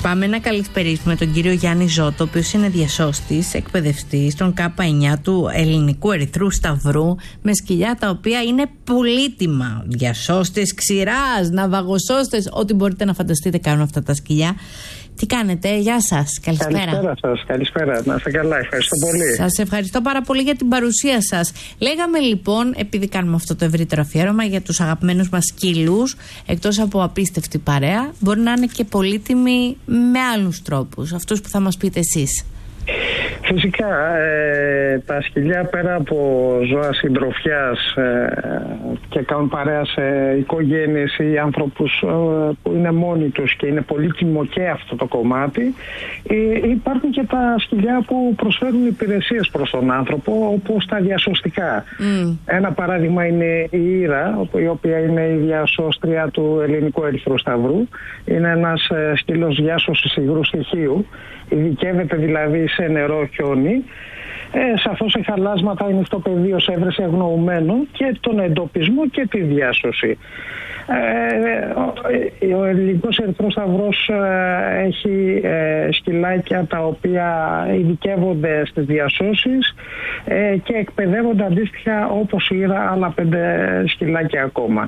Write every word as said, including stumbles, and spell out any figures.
Πάμε να καλησπερίσουμε τον κύριο Γιάννη Ζώτο, ο οποίος είναι διασώστης, εκπαιδευτής των Κ εννιά του Ελληνικού Ερυθρού Σταυρού, με σκυλιά τα οποία είναι πολύτιμα. Διασώστες ξηράς, ναυαγοσώστες, ό,τι μπορείτε να φανταστείτε κάνουν αυτά τα σκυλιά. Τι κάνετε, γεια σας, καλησπέρα. Καλησπέρα σας, καλησπέρα, να είστε καλά, ευχαριστώ πολύ. Σας ευχαριστώ πάρα πολύ για την παρουσία σας. Λέγαμε λοιπόν, επειδή κάνουμε αυτό το ευρύτερο αφιέρωμα για τους αγαπημένους μας σκύλους, εκτός από απίστευτη παρέα, μπορεί να είναι και πολύτιμοι με άλλους τρόπους, αυτούς που θα μας πείτε εσείς. Φυσικά, ε, τα σκυλιά πέρα από ζώα συντροφιάς ε, και κάνουν παρέα σε οικογένειες ή άνθρωπους ε, που είναι μόνοι τους και είναι πολύτιμο και αυτό το κομμάτι, ε, υπάρχουν και τα σκυλιά που προσφέρουν υπηρεσίες προς τον άνθρωπο, όπως τα διασωστικά. Mm. Ένα παράδειγμα είναι η Ήρα, η οποία είναι η διασώστρια του Ελληνικού Ερυθρού Σταυρού. Είναι ένας ε, σκύλος διάσωσης υγρού στοιχείου. Ειδικεύεται δηλαδή σε νερό, χιόνι. Ε, σαφώς οι χαλάσματα είναι στο πεδίο σε έβρεση αγνοουμένων και τον εντοπισμό και τη διάσωση. Ε, ο Ελληνικός Ερυθρός Σταυρός ε, έχει ε, σκυλάκια τα οποία ειδικεύονται στις διασώσεις ε, και εκπαιδεύονται αντίστοιχα όπως η Ήρα άλλα πέντε σκυλάκια ακόμα.